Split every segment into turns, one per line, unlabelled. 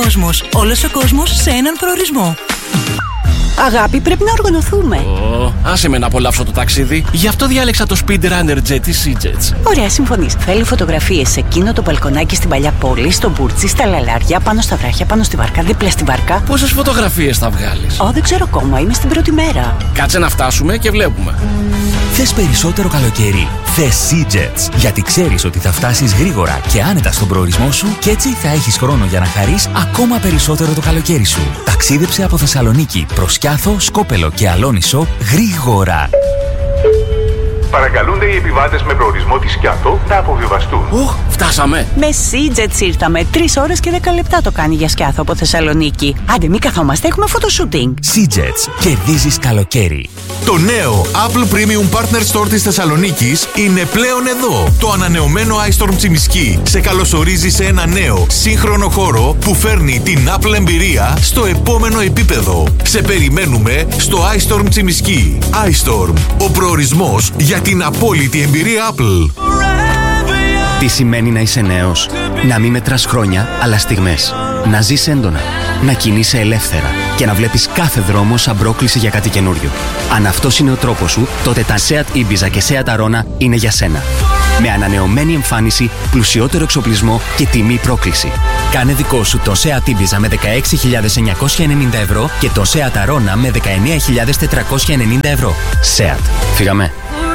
κόσμος. Όλος ο κόσμος σε έναν προορισμό.
Αγάπη, πρέπει να οργανωθούμε.
Άσε με να απολαύσω το ταξίδι. Γι' αυτό διάλεξα το Speedrunner Jet της Sea-Jets.
Ωραία, συμφωνείς. Θέλει φωτογραφίες σε εκείνο το μπαλκονάκι στην παλιά πόλη, στο Μπούρτσι, στα λαλάρια, πάνω στα βράχια, πάνω στη βάρκα, δίπλα στη βάρκα.
Πόσες φωτογραφίες θα βγάλεις?
Δεν ξέρω ακόμα, είμαι στην πρώτη μέρα.
Κάτσε να φτάσουμε και βλέπουμε.
Θες περισσότερο καλοκαίρι? Θες Sea-Jets, γιατί ξέρεις ότι θα φτάσεις γρήγορα και άνετα στον προορισμό σου και έτσι θα έχεις χρόνο για να χαρείς ακόμα περισσότερο το καλοκαίρι σου. Ταξίδεψε από Θεσσαλονίκη προς Σκιάθο, Σκόπελο και Αλόνισο γρήγορα.
Παρακαλούνται οι επιβάτες με προορισμό τη Σκιάθο να αποβιβαστούν.
Φτάσαμε.
Με Sea-Jets ήρθαμε. 3 ώρες και 10 λεπτά το κάνει για Σκιάθο από Θεσσαλονίκη. Άντε, μην καθόμαστε, έχουμε φωτοσούτινγκ.
Sea-Jets, κερδίζεις καλοκαίρι.
Το νέο Apple Premium Partner Store της Θεσσαλονίκης είναι πλέον εδώ. Το ανανεωμένο iStorm Τσιμισκή σε καλωσορίζει σε ένα νέο σύγχρονο χώρο που φέρνει την Apple εμπειρία στο επόμενο επίπεδο. Σε περιμένουμε στο iStorm Τσιμισκή. iStorm, ο προορισμός για την απόλυτη εμπειρία Apple.
Τι σημαίνει να είσαι νέος? Να μην μετράς χρόνια, αλλά στιγμές. Να ζεις έντονα, να κινείσαι ελεύθερα και να βλέπεις κάθε δρόμο σαν πρόκληση για κάτι καινούριο. Αν αυτός είναι ο τρόπος σου, τότε τα Seat Ibiza και Seat Arona είναι για σένα. Με ανανεωμένη εμφάνιση, πλουσιότερο εξοπλισμό και τιμή πρόκληση. Κάνε δικό σου το Seat Ibiza με 16.990 ευρώ και το Seat Arona με 19.490 ευρώ. Seat. Φύγαμε.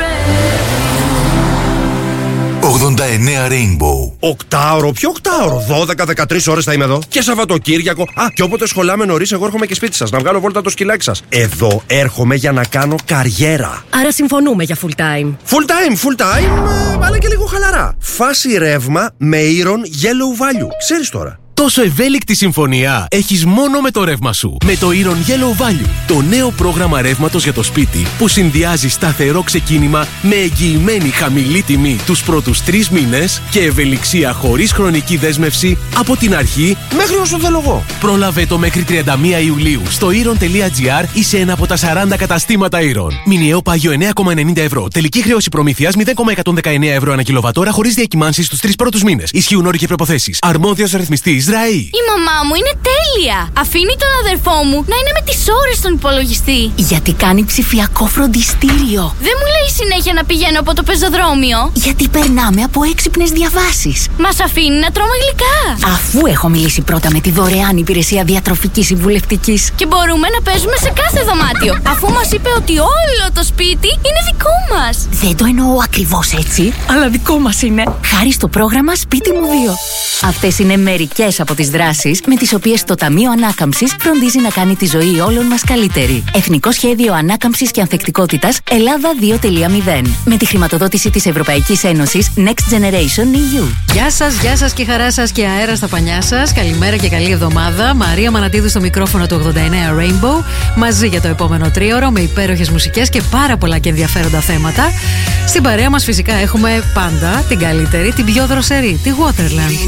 89 Rainbow.
Οκτάωρο, ποιο οκτάωρο? 12-13 ώρες θα είμαι εδώ. Και Σαββατοκύριακο. Και όποτε σχολάμε νωρίς, εγώ έρχομαι και σπίτι σας να βγάλω βόλτα το σκυλάκι σας. Εδώ έρχομαι για να κάνω καριέρα.
Άρα συμφωνούμε για full time.
Full time, αλλά και λίγο χαλαρά. Φάση ρεύμα με Iron Yellow Value. Ξέρεις τώρα.
Τόσο ευέλικτη συμφωνία έχεις μόνο με το ρεύμα σου. Με το Iron Yellow Value, το νέο πρόγραμμα ρεύματος για το σπίτι που συνδυάζει σταθερό ξεκίνημα με εγγυημένη χαμηλή τιμή τους πρώτους 3 μήνες και ευελιξία χωρίς χρονική δέσμευση από την αρχή
μέχρι όσο θέλω εγώ.
Πρόλαβε το μέχρι 31 Ιουλίου στο iron.gr ή σε ένα από τα 40 καταστήματα Iron. Μηνιαίο πάγιο 9,90 ευρώ. Τελική χρέωση προμήθειας 0,119 ευρώ ανά κιλοβατόρα χωρίς διακυμάνσεις στους 3 πρώτους μήνες. Ισχύουν όροι και προϋποθέσεις. Αρμόδιος ρυθμιστής.
Η μαμά μου είναι τέλεια! Αφήνει τον αδερφό μου να είναι με τις ώρες στον υπολογιστή.
Γιατί κάνει ψηφιακό φροντιστήριο.
Δεν μου λέει συνέχεια να πηγαίνω από το πεζοδρόμιο.
Γιατί περνάμε από έξυπνες διαβάσεις.
Μας αφήνει να τρώμε γλυκά.
Αφού έχω μιλήσει πρώτα με τη δωρεάν υπηρεσία διατροφικής συμβουλευτικής.
Και μπορούμε να παίζουμε σε κάθε δωμάτιο. Αφού μας είπε ότι όλο το σπίτι είναι δικό μας.
Δεν το εννοώ ακριβώς έτσι, αλλά δικό μας είναι. Χάρη στο πρόγραμμα Σπίτι μου 2. Αυτές είναι μερικές από τις δράσεις με τις οποίες το Ταμείο Ανάκαμψης φροντίζει να κάνει τη ζωή όλων μας καλύτερη. Εθνικό Σχέδιο Ανάκαμψης και Ανθεκτικότητας Ελλάδα 2.0. Με τη χρηματοδότηση της Ευρωπαϊκής Ένωσης Next Generation EU.
Γεια σας και χαρά σας και αέρα στα πανιά σας. Καλημέρα και καλή εβδομάδα. Μαρία Μανατίδου στο μικρόφωνο του 89 Rainbow. Μαζί για το επόμενο τρίωρο με υπέροχες μουσικές και πάρα πολλά και ενδιαφέροντα θέματα. Στην παρέα μας φυσικά έχουμε πάντα την καλύτερη, την πιο δροσερή, τη Waterland.